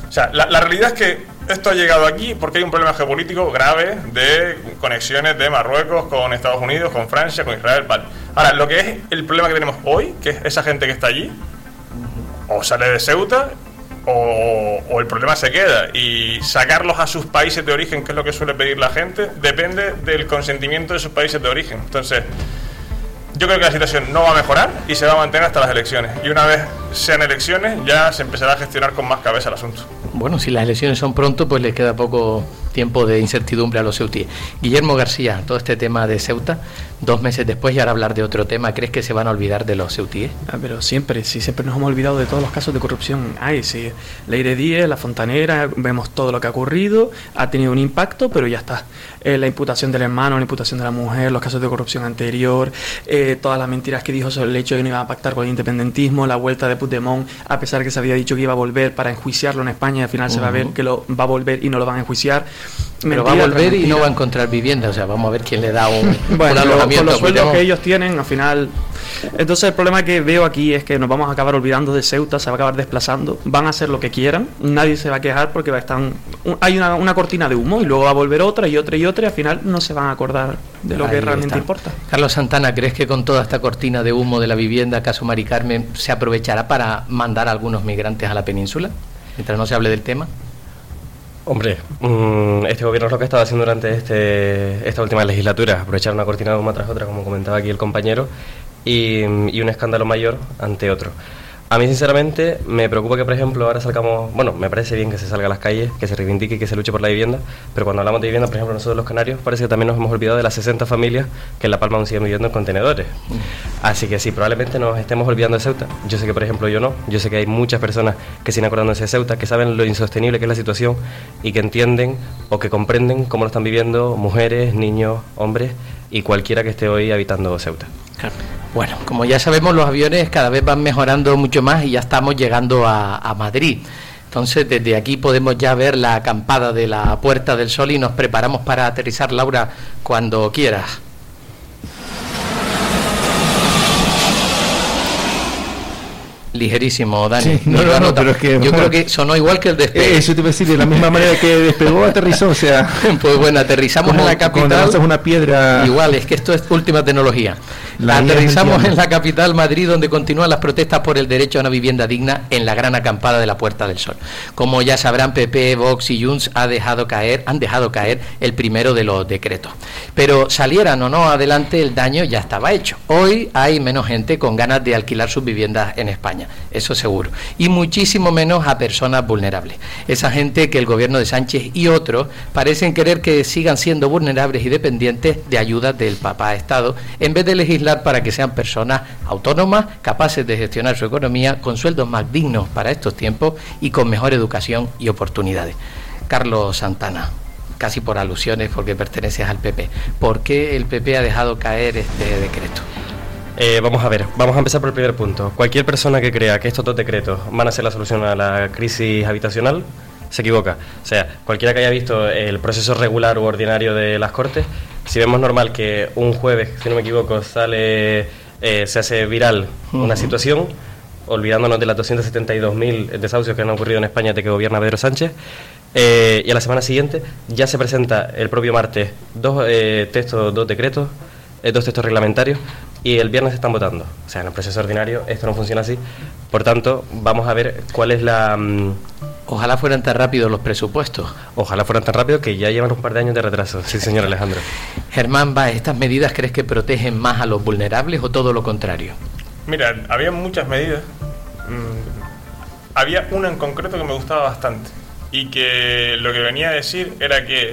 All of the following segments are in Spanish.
O sea, la realidad es que esto ha llegado aquí porque hay un problema geopolítico grave de conexiones de Marruecos con Estados Unidos, con Francia, con Israel. Vale. Ahora, lo que es el problema que tenemos hoy, que es esa gente que está allí, o sale de Ceuta, o el problema se queda. Y sacarlos a sus países de origen, que es lo que suele pedir la gente, depende del consentimiento de sus países de origen. Entonces, yo creo que la situación no va a mejorar y se va a mantener hasta las elecciones. Y una vez sean elecciones, ya se empezará a gestionar con más cabeza el asunto. Bueno, si las elecciones son pronto, pues les queda poco tiempo de incertidumbre a los ceutíes. Guillermo García, todo este tema de Ceuta, 2 meses después, y ahora hablar de otro tema, ¿crees que se van a olvidar de los ceutíes? Pero siempre nos hemos olvidado de todos los casos de corrupción. Sí, Leire Díez, La Fontanera, vemos todo lo que ha ocurrido, ha tenido un impacto, pero ya está. La imputación del hermano, la imputación de la mujer, los casos de corrupción anterior, todas las mentiras que dijo sobre el hecho de que no iba a pactar con el independentismo, la vuelta de Puigdemont, a pesar que se había dicho que iba a volver para enjuiciarlo en España, y al final se va a ver que lo va a volver y no lo van a enjuiciar. Pero va a volver y no va a encontrar vivienda, o sea, vamos a ver quién le da un alojamiento. Con los sueldos que ellos tienen, al final. Entonces el problema que veo aquí es que nos vamos a acabar olvidando de Ceuta, se va a acabar desplazando, van a hacer lo que quieran, nadie se va a quejar porque hay una cortina de humo y luego va a volver otra y otra y otra y al final no se van a acordar de lo que realmente importa. Carlos Santana, ¿crees que con toda esta cortina de humo de la vivienda, caso Mari Carmen, se aprovechará para mandar a algunos migrantes a la península, mientras no se hable del tema? Hombre, este gobierno es lo que ha estado haciendo durante esta última legislatura, aprovechar una cortina de humo tras otra, como comentaba aquí el compañero, y un escándalo mayor ante otro. A mí, sinceramente, me preocupa que, por ejemplo, ahora salgamos... Bueno, me parece bien que se salga a las calles, que se reivindique y que se luche por la vivienda, pero cuando hablamos de vivienda, por ejemplo, nosotros los canarios, parece que también nos hemos olvidado de las 60 familias que en La Palma aún siguen viviendo en contenedores. Así que sí, probablemente nos estemos olvidando de Ceuta. Yo sé que, por ejemplo, yo no. Yo sé que hay muchas personas que siguen acordándose de Ceuta, que saben lo insostenible que es la situación y que entienden o que comprenden cómo lo están viviendo mujeres, niños, hombres y cualquiera que esté hoy habitando Ceuta. Claro. Bueno, como ya sabemos, los aviones cada vez van mejorando mucho más y ya estamos llegando a Madrid. Entonces, desde aquí podemos ya ver la acampada de la Puerta del Sol y nos preparamos para aterrizar, Laura, cuando quieras. Ligerísimo, Dani. Sí, no, pero es que... Yo creo que sonó igual que el despegue. Eso te iba a decir, de la misma manera que despegó, aterrizó, o sea... Pues bueno, aterrizamos en la capital... Cuando lanzas una piedra... Igual, es que esto es última tecnología. Aterrizamos en la capital, Madrid, donde continúan las protestas por el derecho a una vivienda digna en la gran acampada de la Puerta del Sol. Como ya sabrán, PP, Vox y Junts han dejado caer el primero de los decretos. Pero salieran o no adelante, el daño ya estaba hecho. Hoy hay menos gente con ganas de alquilar sus viviendas en España, eso seguro, y muchísimo menos a personas vulnerables. Esa gente que el gobierno de Sánchez y otros parecen querer que sigan siendo vulnerables y dependientes de ayudas del papá Estado, en vez de legislar para que sean personas autónomas, capaces de gestionar su economía con sueldos más dignos para estos tiempos y con mejor educación y oportunidades. Carlos Santana, casi por alusiones porque perteneces al PP, ¿por qué el PP ha dejado caer este decreto? Vamos a ver, vamos a empezar por el primer punto. Cualquier persona que crea que estos 2 decretos van a ser la solución a la crisis habitacional se equivoca. O sea, cualquiera que haya visto el proceso regular u ordinario de las Cortes, si vemos normal que un jueves, si no me equivoco, se hace viral una situación, olvidándonos de las 272.000 desahucios que han ocurrido en España desde que gobierna Pedro Sánchez, y a la semana siguiente ya se presenta el propio martes 2 decretos, 2 textos reglamentarios, y el viernes se están votando. O sea, en el proceso ordinario esto no funciona así. Por tanto, vamos a ver cuál es la... Ojalá fueran tan rápidos los presupuestos. Ojalá fueran tan rápidos, que ya llevan un par de años de retraso. Sí, señor Alejandro. Germán, ¿estas medidas crees que protegen más a los vulnerables o todo lo contrario? Mira, había muchas medidas. Había una en concreto que me gustaba bastante y que lo que venía a decir era que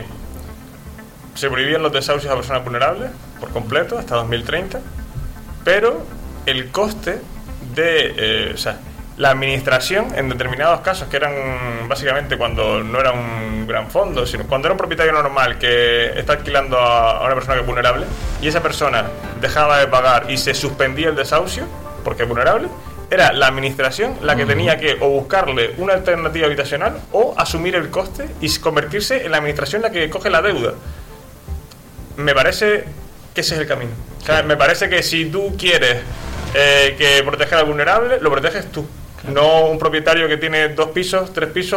se prohibían los desahucios a personas vulnerables por completo hasta 2030, pero el coste de la administración en determinados casos, que eran básicamente cuando no era un gran fondo, sino cuando era un propietario normal que está alquilando a una persona que es vulnerable y esa persona dejaba de pagar y se suspendía el desahucio porque es vulnerable, era la administración la que tenía que o buscarle una alternativa habitacional o asumir el coste y convertirse en la administración la que coge la deuda. Me parece que ese es el camino. O sea, me parece que si tú quieres que proteger al vulnerable, lo proteges tú. No un propietario que tiene 2 pisos, 3 pisos